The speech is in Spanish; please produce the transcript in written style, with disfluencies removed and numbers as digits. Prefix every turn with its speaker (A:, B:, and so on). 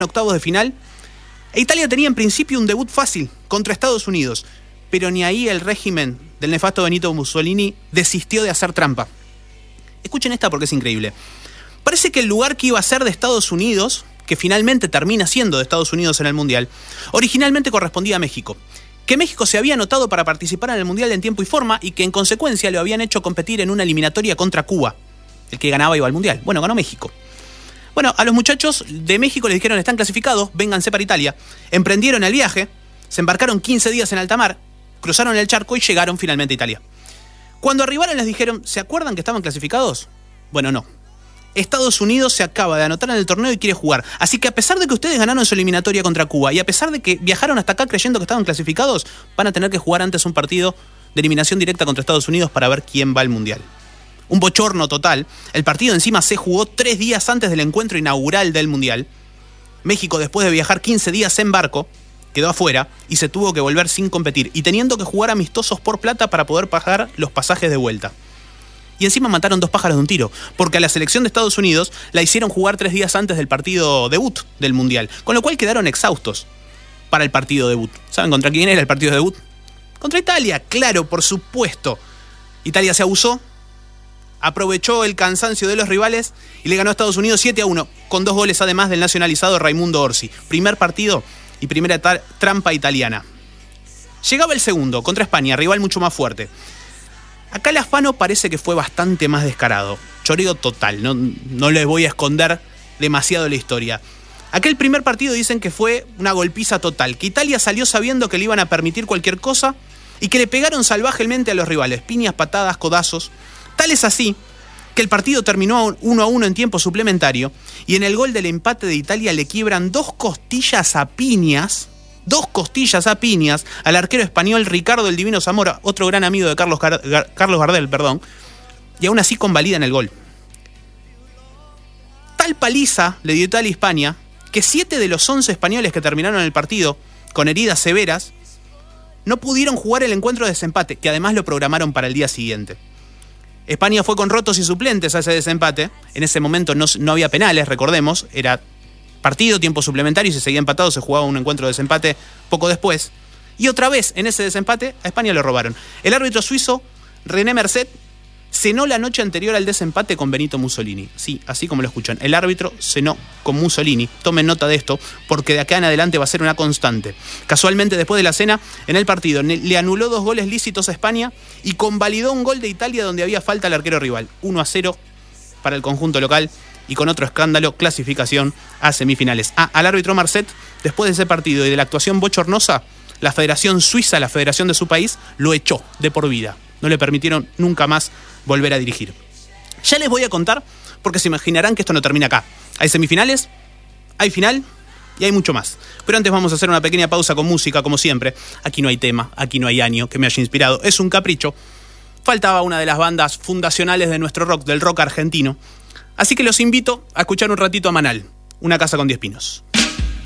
A: octavos de final, e Italia tenía en principio un debut fácil contra Estados Unidos, pero ni ahí el régimen del nefasto Benito Mussolini desistió de hacer trampa. Escuchen esta porque es increíble. Parece que el lugar que iba a ser de Estados Unidos, que finalmente termina siendo de Estados Unidos en el Mundial, originalmente correspondía a México. Que México se había anotado para participar en el Mundial en tiempo y forma y que en consecuencia lo habían hecho competir en una eliminatoria contra Cuba. El que ganaba iba al Mundial. Bueno, ganó México. Bueno, a los muchachos de México les dijeron: están clasificados, vénganse para Italia. Emprendieron el viaje, se embarcaron 15 días en alta mar, cruzaron el charco y llegaron finalmente a Italia. Cuando arribaron les dijeron: ¿se acuerdan que estaban clasificados? Bueno, no. Estados Unidos se acaba de anotar en el torneo y quiere jugar. Así que a pesar de que ustedes ganaron su eliminatoria contra Cuba y a pesar de que viajaron hasta acá creyendo que estaban clasificados, van a tener que jugar antes un partido de eliminación directa contra Estados Unidos para ver quién va al Mundial. Un bochorno total. El partido encima se jugó 3 días antes del encuentro inaugural del Mundial. México, después de viajar 15 días en barco, quedó afuera y se tuvo que volver sin competir y teniendo que jugar amistosos por plata para poder pagar los pasajes de vuelta. Y encima mataron 2 pájaros de un tiro, porque a la selección de Estados Unidos la hicieron jugar 3 días antes del partido debut del Mundial, con lo cual quedaron exhaustos para el partido debut. ¿Saben contra quién era el partido debut? Contra Italia, claro, por supuesto. Italia se abusó, aprovechó el cansancio de los rivales y le ganó a Estados Unidos 7-1, con 2 goles además del nacionalizado Raimundo Orsi. Primer partido y primera trampa italiana. Llegaba el segundo, contra España, rival mucho más fuerte. Acá el afano parece que fue bastante más descarado. Choreo total, no les voy a esconder demasiado la historia. Aquel primer partido dicen que fue una golpiza total, que Italia salió sabiendo que le iban a permitir cualquier cosa y que le pegaron salvajemente a los rivales, piñas, patadas, codazos. Tal es así que el partido terminó 1-1 en tiempo suplementario y en el gol del empate de Italia le quiebran 2 costillas a piñas al arquero español Ricardo el Divino Zamora, otro gran amigo de Carlos Gardel, y aún así convalidan el gol. Tal paliza le dio Italia a España que 7 de los 11 españoles que terminaron el partido con heridas severas no pudieron jugar el encuentro de desempate, que además lo programaron para el día siguiente. España fue con rotos y suplentes a ese desempate. En ese momento no había penales, recordemos, era partido, tiempo suplementario, y si seguía empatado se jugaba un encuentro de desempate poco después. Y otra vez, en ese desempate, a España lo robaron. El árbitro suizo, René Merced, cenó la noche anterior al desempate con Benito Mussolini. Sí, así como lo escuchan. El árbitro cenó con Mussolini. Tomen nota de esto, porque de acá en adelante va a ser una constante. Casualmente, después de la cena, en el partido, le anuló 2 goles lícitos a España y convalidó un gol de Italia donde había falta al arquero rival. 1-0 para el conjunto local. Y con otro escándalo, clasificación a semifinales. Al árbitro Merced, después de ese partido y de la actuación bochornosa, la Federación Suiza, la federación de su país, lo echó de por vida. No le permitieron nunca más volver a dirigir. Ya les voy a contar, porque se imaginarán que esto no termina acá. Hay semifinales, hay final y hay mucho más. Pero antes vamos a hacer una pequeña pausa con música, como siempre. Aquí no hay tema, aquí no hay año que me haya inspirado. Es un capricho. Faltaba una de las bandas fundacionales de nuestro rock, del rock argentino. Así que los invito a escuchar un ratito a Manal, Una casa con 10 pinos.